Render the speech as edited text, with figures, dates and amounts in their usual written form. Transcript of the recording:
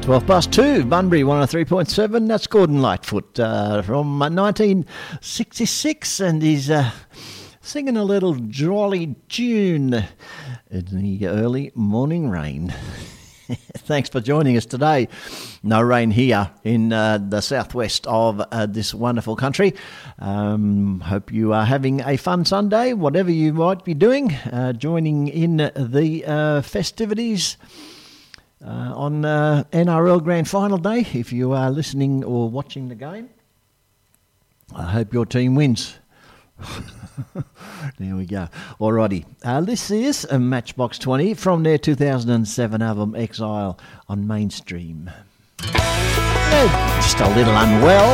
12 past 2, Bunbury 103.7. That's Gordon Lightfoot from 1966, and he's singing a little jolly tune in the early morning rain. Thanks for joining us today. No rain here in the southwest of this wonderful country. Hope you are having a fun Sunday, whatever you might be doing, joining in the festivities on NRL Grand Final Day. If you are listening or watching the game, I hope your team wins. There we go. Alrighty. This is a Matchbox 20 from their 2007 album Exile on Mainstream. Just a little unwell.